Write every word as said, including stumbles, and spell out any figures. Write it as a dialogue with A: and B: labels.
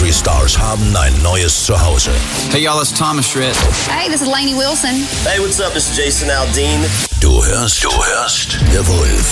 A: Country Stars haben ein neues Zuhause.
B: Hey y'all, it's Thomas Schritt.
C: Hey, this is Lainey Wilson.
D: Hey, what's up? This is Jason Aldean.
A: Du hörst, du hörst The Wolf